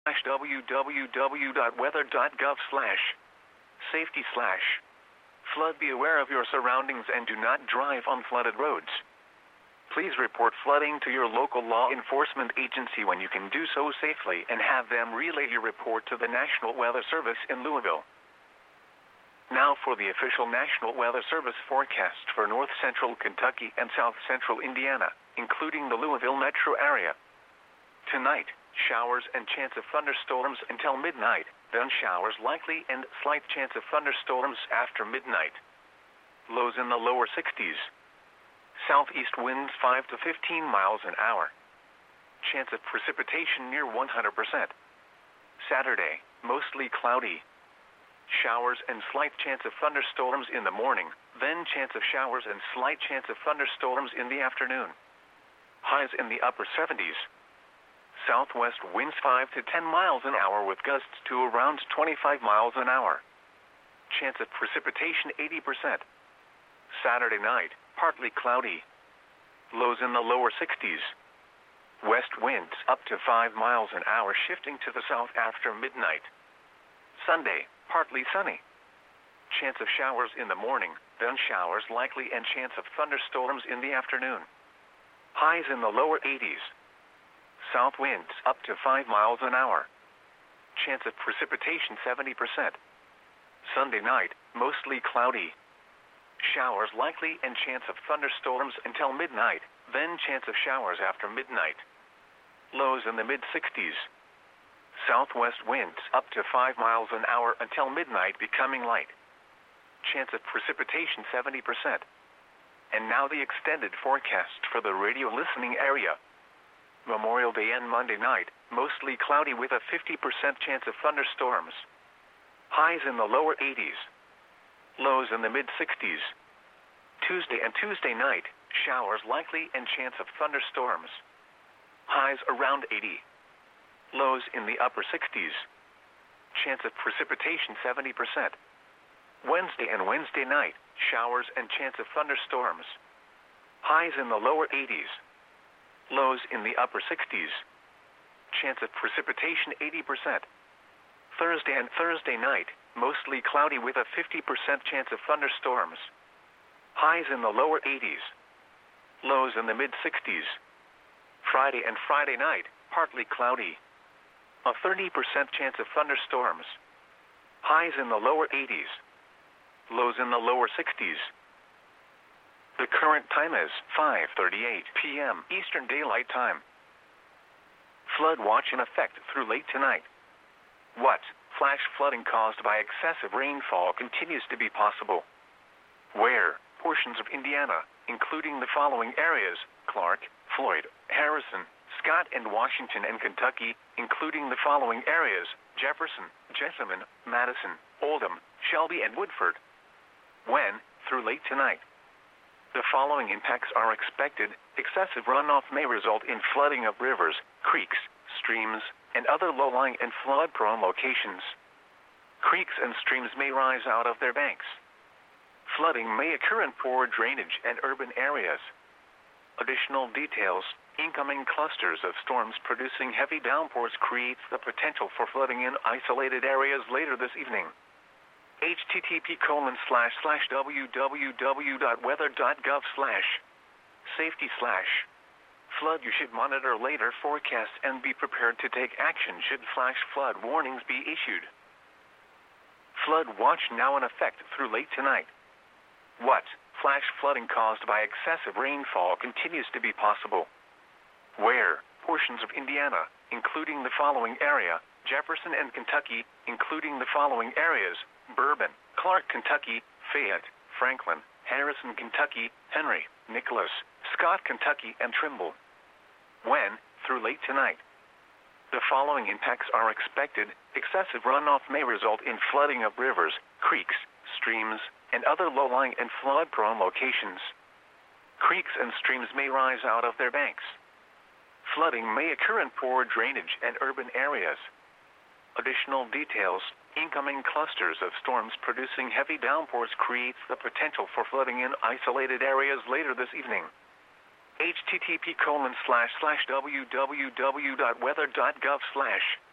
www.weather.gov/safety/flood. Be aware of your surroundings and do not drive on flooded roads. Please report flooding to your local law enforcement agency when you can do so safely and have them relay your report to the National Weather Service in Louisville. Now for the official National Weather Service forecast for north central Kentucky and south central Indiana, including the Louisville metro area. Tonight, showers and chance of thunderstorms until midnight, then showers likely and slight chance of thunderstorms after midnight. Lows in the lower 60s. Southeast winds 5 to 15 miles an hour. Chance of precipitation near 100%. Saturday, mostly cloudy. Showers and slight chance of thunderstorms in the morning, then chance of showers and slight chance of thunderstorms in the afternoon. Highs in the upper 70s. Southwest winds 5 to 10 miles an hour with gusts to around 25 miles an hour. Chance of precipitation 80%. Saturday night, partly cloudy. Lows in the lower 60s. West winds up to 5 miles an hour shifting to the south after midnight. Sunday, partly sunny. Chance of showers in the morning, then showers likely and chance of thunderstorms in the afternoon. Highs in the lower 80s. South winds up to 5 miles an hour. Chance of precipitation 70%. Sunday night, mostly cloudy. Showers likely and chance of thunderstorms until midnight, then chance of showers after midnight. Lows in the mid-60s. Southwest winds up to 5 miles an hour until midnight becoming light. Chance of precipitation 70%. And now the extended forecast for the radio listening area. Memorial Day and Monday night, mostly cloudy with a 50% chance of thunderstorms. Highs in the lower 80s. Lows in the mid-60s. Tuesday and Tuesday night, showers likely and chance of thunderstorms. Highs around 80. Lows in the upper 60s. Chance of precipitation 70%. Wednesday and Wednesday night, showers and chance of thunderstorms. Highs in the lower 80s. Lows in the upper 60s. Chance of precipitation 80%. Thursday and Thursday night, mostly cloudy with a 50% chance of thunderstorms. Highs in the lower 80s. Lows in the mid-60s. Friday and Friday night, partly cloudy. A 30% chance of thunderstorms. Highs in the lower 80s. Lows in the lower 60s. The current time is 5:38 p.m. Eastern Daylight Time. Flood watch in effect through late tonight. What? Flash flooding caused by excessive rainfall continues to be possible. Where? Portions of Indiana, including the following areas: Clark, Floyd, Harrison, Scott and Washington and Kentucky, including the following areas: Jefferson, Jessamine, Madison, Oldham, Shelby and Woodford. When? Through late tonight. The following impacts are expected. Excessive runoff may result in flooding of rivers, creeks, streams, and other low-lying and flood-prone locations. Creeks and streams may rise out of their banks. Flooding may occur in poor drainage and urban areas. Additional details: incoming clusters of storms producing heavy downpours creates the potential for flooding in isolated areas later this evening. http://www.weather.gov/safety/flood. You should monitor later forecasts and be prepared to take action should flash flood warnings be issued. Flood watch now in effect through late tonight. What? Flash flooding caused by excessive rainfall continues to be possible. Where? Portions of Indiana, including the following area: Jefferson and Kentucky, including the following areas: Bourbon, Clark, Kentucky, Fayette, Franklin, Harrison, Kentucky, Henry, Nicholas, Scott, Kentucky, and Trimble. When? Through late tonight. The following impacts are expected. Excessive runoff may result in flooding of rivers, creeks, streams, and other low-lying and flood-prone locations. Creeks and streams may rise out of their banks. Flooding may occur in poor drainage and urban areas. Additional details: incoming clusters of storms producing heavy downpours creates the potential for flooding in isolated areas later this evening. http://www.weather.gov/